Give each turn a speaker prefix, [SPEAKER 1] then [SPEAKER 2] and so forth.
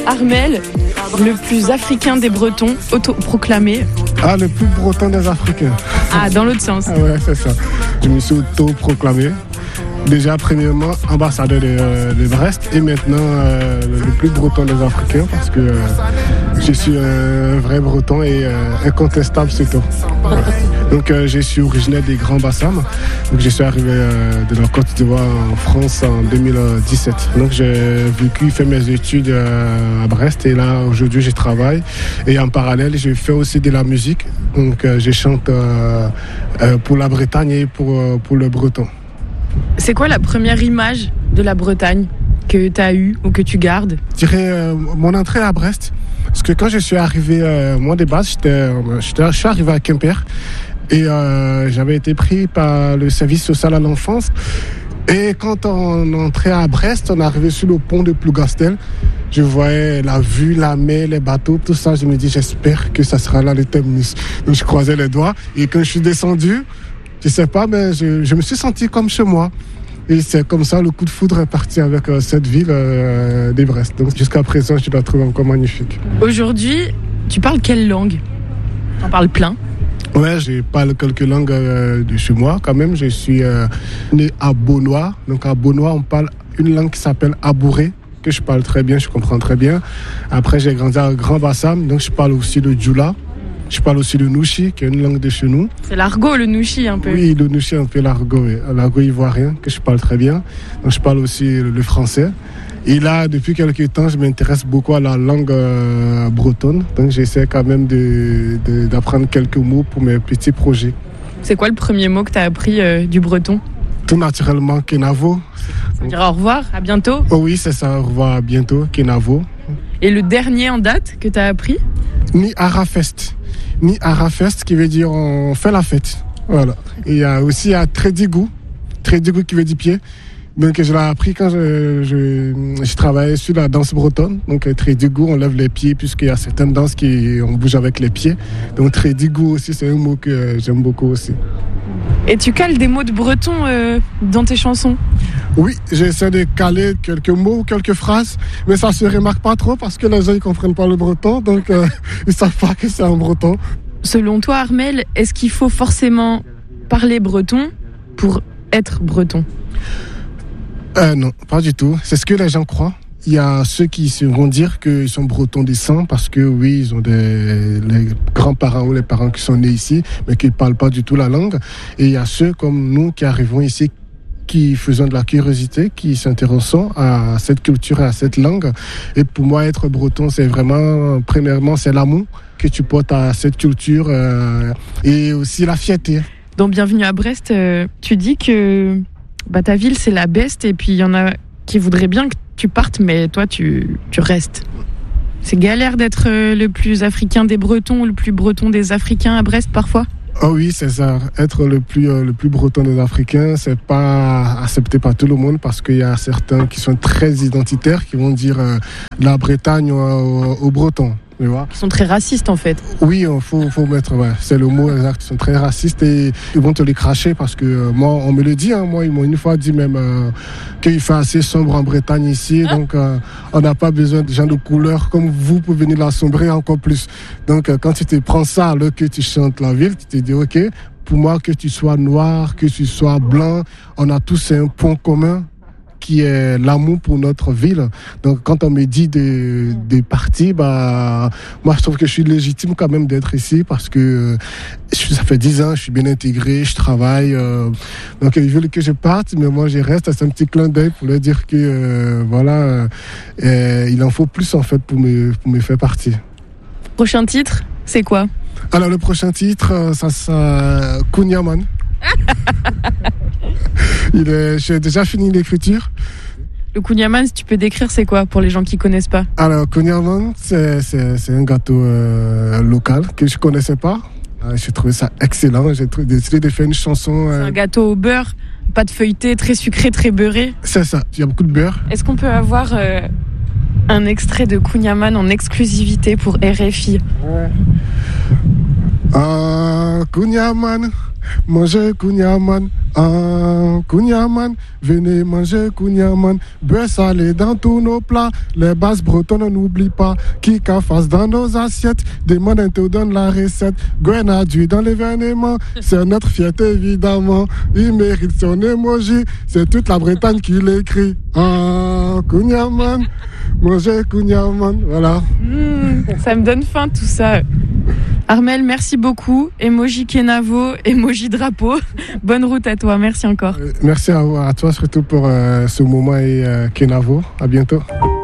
[SPEAKER 1] Armel, le plus africain des Bretons, autoproclamé.
[SPEAKER 2] Ah, le plus breton des Africains.
[SPEAKER 1] Ah, dans l'autre sens.
[SPEAKER 2] Ah ouais, c'est ça. Je me suis autoproclamé. Déjà, premièrement, ambassadeur de Brest et maintenant le plus breton des Africains parce que je suis un vrai breton et incontestable surtout. Ouais. Donc, je suis originaire des Grands Bassam. Donc, je suis arrivé de la Côte d'Ivoire en France en 2017. Donc, j'ai vécu, fait mes études à Brest et là, aujourd'hui, je travaille. Et en parallèle, je fais aussi de la musique. Donc, je chante pour la Bretagne et pour le breton.
[SPEAKER 1] C'est quoi la première image de la Bretagne que tu as eue ou que tu gardes ?
[SPEAKER 2] Je dirais mon entrée à Brest. Parce que quand je suis arrivé, moi de base, je suis arrivé à Quimper et j'avais été pris par le service social à l'enfance. Et quand on entrait à Brest, on arrivait sur le pont de Plougastel. Je voyais la vue, la mer, les bateaux, tout ça. Je me dis, j'espère que ça sera là le terminus. Donc je croisais les doigts et quand je suis descendu, je sais pas, mais je me suis senti comme chez moi. Et c'est comme ça, le coup de foudre est parti avec cette ville de Brest. Donc jusqu'à présent, je la trouve encore magnifique.
[SPEAKER 1] Aujourd'hui, tu parles quelle langue ? Tu en parles plein ?
[SPEAKER 2] Ouais, je parle quelques langues de chez moi quand même. Je suis né à Beaunois. Donc à Beaunois, on parle une langue qui s'appelle Abouré, que je parle très bien, je comprends très bien. Après, j'ai grandi à Grand Bassam, donc je parle aussi le Djoula. Je parle aussi le Nouchi, qui est une langue de chez nous.
[SPEAKER 1] C'est l'argot, le Nouchi, un peu.
[SPEAKER 2] Oui, le Nouchi, un peu l'argot, oui. L'argot ivoirien, que je parle très bien. Donc, je parle aussi le français. Et là, depuis quelques temps, je m'intéresse beaucoup à la langue bretonne. Donc, j'essaie quand même d'apprendre quelques mots pour mes petits projets.
[SPEAKER 1] C'est quoi le premier mot que tu as appris du breton ?
[SPEAKER 2] Tout naturellement, Kenavo.
[SPEAKER 1] Ça veut dire au revoir, à bientôt ?
[SPEAKER 2] Oh oui, c'est ça, au revoir, à bientôt, Kenavo.
[SPEAKER 1] Et le dernier en date que tu as appris ?
[SPEAKER 2] Ni Arafest. Ni Arafest qui veut dire on fait la fête. Voilà. Et il y a aussi Trédigou. Trédigou qui veut dire pied. Donc je l'ai appris quand je travaillais sur la danse bretonne. Donc Trédigou, on lève les pieds puisqu'il y a certaines danses on bouge avec les pieds. Donc Trédigou aussi, c'est un mot que j'aime beaucoup aussi.
[SPEAKER 1] Et tu cales des mots de breton dans tes chansons ?
[SPEAKER 2] Oui, j'essaie de caler quelques mots, quelques phrases, mais ça se remarque pas trop parce que les gens ils comprennent pas le breton, donc ils savent pas que c'est un breton.
[SPEAKER 1] Selon toi, Armel, est-ce qu'il faut forcément parler breton pour être breton ?
[SPEAKER 2] Non, pas du tout. C'est ce que les gens croient. Il y a ceux qui vont dire qu'ils sont bretons des sangs parce que oui, ils ont les grands-parents ou les parents qui sont nés ici, mais qui ne parlent pas du tout la langue. Et il y a ceux comme nous qui arrivons ici, qui faisons de la curiosité, qui s'intéressons à cette culture et à cette langue. Et pour moi, être breton, c'est vraiment, premièrement, c'est l'amour que tu portes à cette culture et aussi la fierté.
[SPEAKER 1] Dans Bienvenue à Brest, tu dis que ta ville, c'est la best et puis il y en a qui voudraient bien que tu partes, mais toi, tu restes. C'est galère d'être le plus africain des Bretons, le plus breton des Africains à Brest parfois ?
[SPEAKER 2] Oh oui, c'est ça. Être le plus breton des Africains, c'est pas accepté par tout le monde parce qu'il y a certains qui sont très identitaires, qui vont dire la Bretagne aux Bretons. Tu vois.
[SPEAKER 1] Ils sont très racistes en fait.
[SPEAKER 2] Oui, il faut mettre, c'est le mot exact. Ils sont très racistes et ils vont te les cracher parce que moi, on me le dit, moi, ils m'ont une fois dit même qu'il fait assez sombre en Bretagne ici, donc on n'a pas besoin de gens de couleur comme vous pour venir l'assombrer encore plus. Donc quand tu te prends ça alors que tu chantes la ville, tu te dis ok, pour moi que tu sois noir, que tu sois blanc, on a tous un point commun qui est l'amour pour notre ville. Donc quand on me dit de partir, moi je trouve que je suis légitime quand même d'être ici parce que ça fait 10 ans, je suis bien intégré, je travaille. Donc ils veulent que je parte, mais moi je reste. C'est un petit clin d'œil pour leur dire que il en faut plus en fait pour me faire partir.
[SPEAKER 1] Prochain titre, c'est quoi ?
[SPEAKER 2] Alors le prochain titre, ça sera Kunyaman. J'ai déjà fini l'écriture.
[SPEAKER 1] Le Kunyaman, si tu peux décrire, c'est quoi pour les gens qui connaissent pas ?
[SPEAKER 2] Alors, Kunyaman, c'est un gâteau local que je connaissais pas. J'ai trouvé ça excellent. J'ai décidé de faire une chanson.
[SPEAKER 1] C'est un gâteau au beurre, pâte feuilletée, très sucré, très beurré.
[SPEAKER 2] C'est ça, il y a beaucoup de beurre.
[SPEAKER 1] Est-ce qu'on peut avoir un extrait de Kunyaman en exclusivité pour RFI ?
[SPEAKER 2] Kunyaman, manger Kunyaman, Kouniaman, venez manger Kouniaman. Beurre salé dans tous nos plats. Les bases bretonnes, on n'oublie pas. Qui qu'a face dans nos assiettes. Demande un te donne la recette. Grenadie dans l'événement. C'est notre fierté évidemment. Il mérite son emoji. C'est toute la Bretagne qui l'écrit. Kouniaman, manger Kouniaman. Voilà.
[SPEAKER 1] Ça me donne faim tout ça. Armel, merci beaucoup. Emoji Kenavo, emoji drapeau. Bonne route à toi. Merci encore.
[SPEAKER 2] Merci à toi surtout pour ce moment et Kenavo. À bientôt.